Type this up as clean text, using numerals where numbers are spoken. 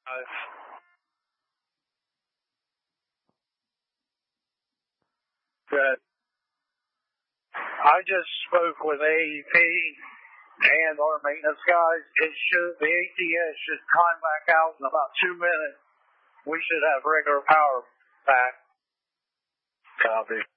Good. I just spoke with AEP and our maintenance guys. The ATS should climb back out in about 2 minutes. We should have regular power back. Copy.